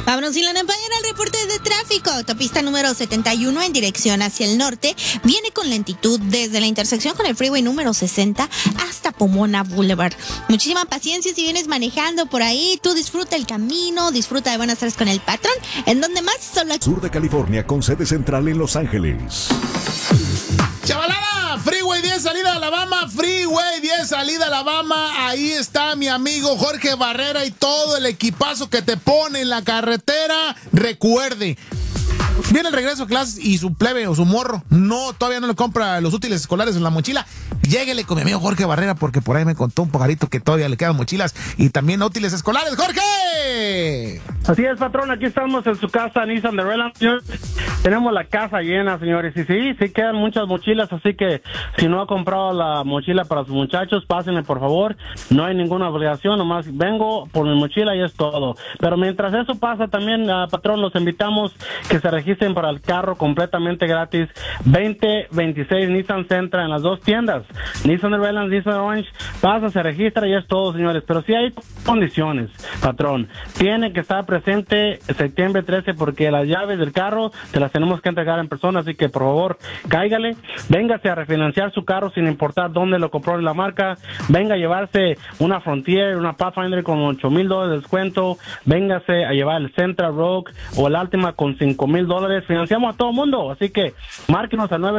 Vámonos sin la Empire al reporte de tráfico. Autopista número 71 en dirección hacia el norte viene con lentitud desde la intersección con el freeway número 60 hasta Pomona Boulevard. Muchísima paciencia si vienes manejando por ahí. Tú disfruta el camino, disfruta de buenas tardes con el patrón. ¿En donde más? Solo aquí. Sur de California con sede central en Los Ángeles. ¡Chavalada! Freeway 10 salida a Alabama, Freeway 10 salida a Alabama. Ahí está mi amigo Jorge Barrera y todo el equipazo que te pone en la carretera. Recuerde, viene el regreso a clases y su plebe o su morro todavía no le compra los útiles escolares en la mochila. Lléguele con mi amigo Jorge Barrera porque por ahí me contó un pajarito que todavía le quedan mochilas y también útiles escolares. ¡Jorge! Así es, patrón, aquí estamos en su casa Nissan de Redlands, señor. Tenemos la casa llena, señores, y sí quedan muchas mochilas, así que si no ha comprado la mochila para sus muchachos, pásenme por favor, no hay ninguna obligación, nomás vengo por mi mochila y es todo. Pero mientras eso pasa también, patrón, los invitamos que se registren para el carro completamente gratis, 2026 Nissan Sentra en las dos tiendas, Nissan de Redlands, Nissan Orange, pasa, se registra y es todo, señores, pero sí hay condiciones, patrón, tiene que estar presente septiembre 13 porque las llaves del carro te las tenemos que entregar en persona, así que por favor, cáigale, véngase a refinanciar su carro sin importar dónde lo compró en la marca, venga a llevarse una Frontier, una Pathfinder con $8,000 de descuento, véngase a llevar el Sentra Rogue o el Altima con $5,000, financiamos a todo mundo, así que márquenos al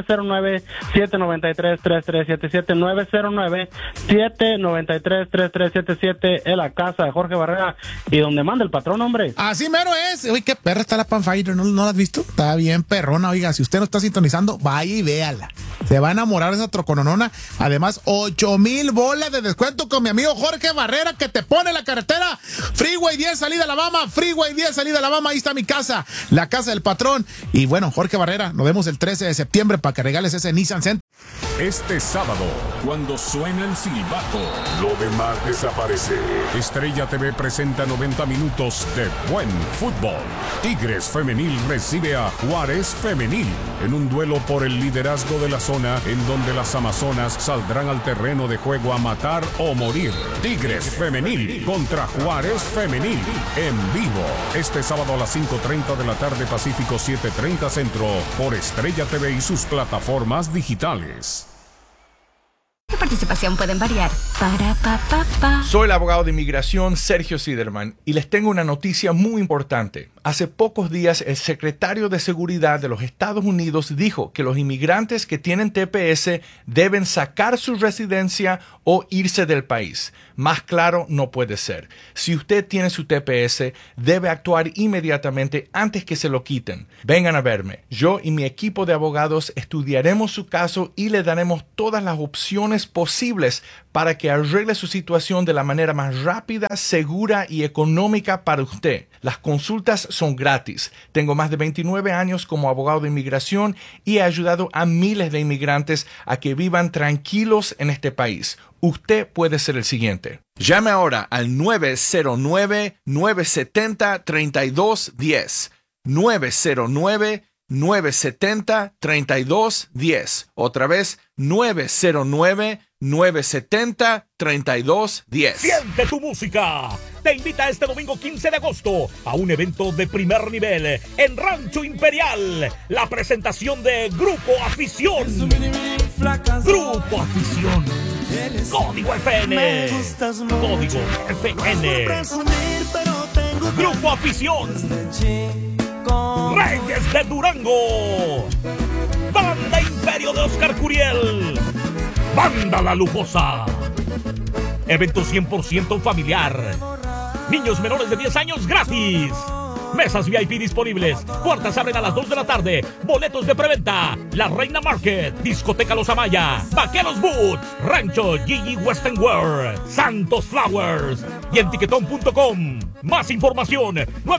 909-793-3377, 909-793-3377, en la casa de Jorge Barrera y donde manda el patrón, hombre. Así mero es. Uy, qué perra está la Pathfinder, ¿no la has visto? Está bien perrona, oiga, si usted no está sintonizando, vaya y véala. Se va a enamorar de esa trocononona. Además, $8,000 de descuento con mi amigo Jorge Barrera que te pone la carretera. Freeway 10 salida a Alabama, Freeway 10 salida a Alabama, ahí está mi casa, la casa del patrón. Y bueno, Jorge Barrera, nos vemos el 13 de septiembre para que regales ese Nissan Sentra. Este sábado, cuando suena el silbato, lo demás desaparece. Estrella TV presenta 90 minutos de buen fútbol. Tigres Femenil recibe a Juárez Femenil en un duelo por el liderazgo de la zona en donde las amazonas saldrán al terreno de juego a matar o morir. Tigres Femenil contra Juárez Femenil en vivo. Este sábado a las 5:30 de la tarde Pacífico 7:30 Centro por Estrella TV y sus plataformas digitales. Su participación pueden variar. Soy el abogado de inmigración Sergio Siderman y les tengo una noticia muy importante. Hace pocos días el secretario de Seguridad de los Estados Unidos dijo que los inmigrantes que tienen TPS deben sacar su residencia o irse del país. Más claro no puede ser. Si usted tiene su TPS, debe actuar inmediatamente antes que se lo quiten. Vengan a verme. Yo y mi equipo de abogados estudiaremos su caso y le daremos todas las opciones posibles para que arregle su situación de la manera más rápida, segura y económica para usted. Las consultas son gratis. Tengo más de 29 años como abogado de inmigración y he ayudado a miles de inmigrantes a que vivan tranquilos en este país. Usted puede ser el siguiente. Llame ahora al 909-970-3210. 909-970-3210. Otra vez, 909-970-3210. Siente tu música. Te invita este domingo 15 de agosto a un evento de primer nivel en Rancho Imperial. La presentación de Grupo Afición. Grupo Afición. Código FN. Código FN. Grupo Afición. Reyes de Durango. Banda Imperio de Oscar Curiel. Banda La Lujosa. Evento 100% familiar. Niños menores de 10 años gratis. Mesas VIP disponibles. Puertas abren a las 2 de la tarde. Boletos de preventa. La Reina Market. Discoteca Los Amaya. Vaqueros Boots. Rancho Gigi Western Wear. Santos Flowers. Y en tiquetón.com. Más información.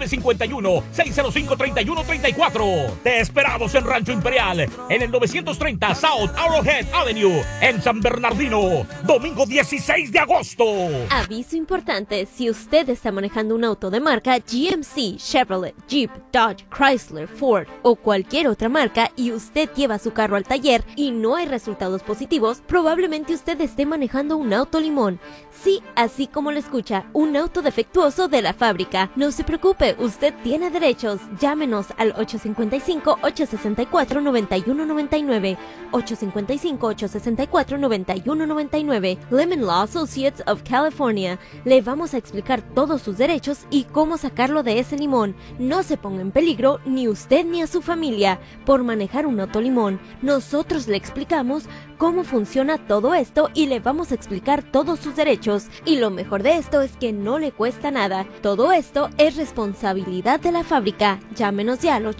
951-605-3134. Te esperamos en Rancho Imperial. En el 930 South Arrowhead Avenue. En San Bernardino. Domingo 16 de agosto. Aviso importante. Si usted está manejando un auto de marca GMC, Chevrolet Chevrolet, Jeep, Dodge, Chrysler, Ford o cualquier otra marca y usted lleva su carro al taller y no hay resultados positivos, probablemente usted esté manejando un auto limón. Sí, así como lo escucha, un auto defectuoso de la fábrica. No se preocupe, usted tiene derechos. Llámenos al 855-864-9199. 855-864-9199. Lemon Law Associates of California. Le vamos a explicar todos sus derechos y cómo sacarlo de ese limón. No se ponga en peligro ni usted ni a su familia por manejar un auto limón. Nosotros le explicamos cómo funciona todo esto y le vamos a explicar todos sus derechos. Y lo mejor de esto es que no le cuesta nada. Todo esto es responsabilidad de la fábrica. Llámenos ya al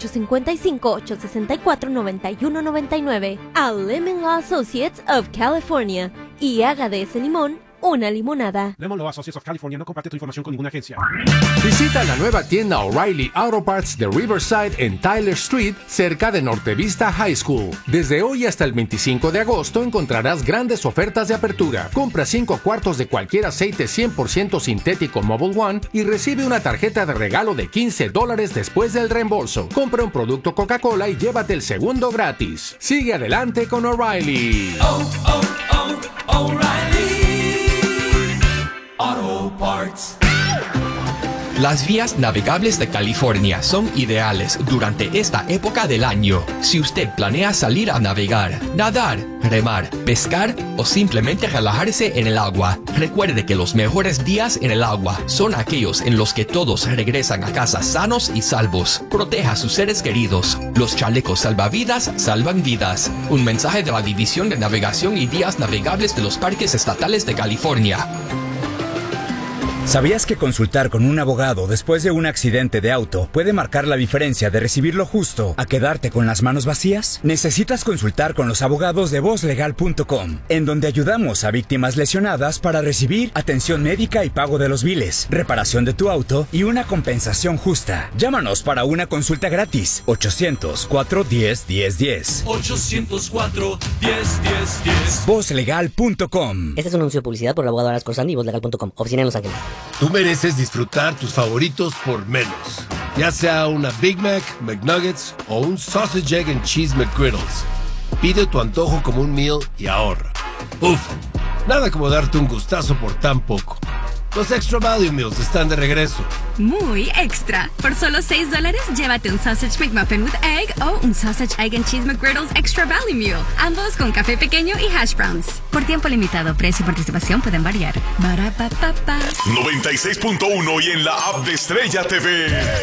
855-864-9199 a Lemon Law Associates of California y haga de ese limón una limonada. Lemon Law Associates of California no comparte tu información con ninguna agencia. Visita la nueva tienda O'Reilly Auto Parts de Riverside en Tyler Street, cerca de Norte Vista High School. Desde hoy hasta el 25 de agosto encontrarás grandes ofertas de apertura. Compra 5 cuartos de cualquier aceite 100% sintético Mobil One y recibe una tarjeta de regalo de $15 después del reembolso. Compra un producto Coca-Cola y llévate el segundo gratis. Sigue adelante con O'Reilly. O'Reilly Auto Parts. Las vías navegables de California son ideales durante esta época del año. Si usted planea salir a navegar, nadar, remar, pescar o simplemente relajarse en el agua, recuerde que los mejores días en el agua son aquellos en los que todos regresan a casa sanos y salvos. Proteja a sus seres queridos. Los chalecos salvavidas salvan vidas. Un mensaje de la División de Navegación y Vías Navegables de los Parques Estatales de California. ¿Sabías que consultar con un abogado después de un accidente de auto puede marcar la diferencia de recibir lo justo a quedarte con las manos vacías? Necesitas consultar con los abogados de VozLegal.com, en donde ayudamos a víctimas lesionadas para recibir atención médica y pago de los biles, reparación de tu auto y una compensación justa. Llámanos para una consulta gratis. 800-410-1010. 800-410-1010. VozLegal.com. Este es un anuncio de publicidad por el abogado Aras Corsandi y VozLegal.com. Oficina en Los Ángeles. Tú mereces disfrutar tus favoritos por menos. Ya sea una Big Mac, McNuggets o un Sausage, Egg and Cheese McGriddles. Pide tu antojo como un meal y ahorra. Uf, nada como darte un gustazo por tan poco. Los Extra Value Meals están de regreso. Muy extra. Por solo $6, llévate un Sausage McMuffin with Egg o un Sausage, Egg and Cheese McGriddles Extra Value Meal. Ambos con café pequeño y hash browns. Por tiempo limitado, precio y participación pueden variar. 96.1 y en la app de Estrella TV.